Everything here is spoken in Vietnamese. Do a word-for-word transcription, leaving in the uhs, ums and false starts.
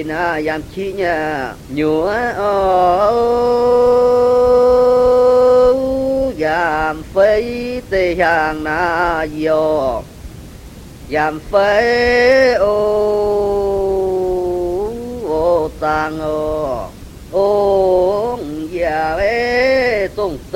na yam chi nha nhúa yam phế tê hàng na yo yam phế ô ô tang ô ô ya ê tung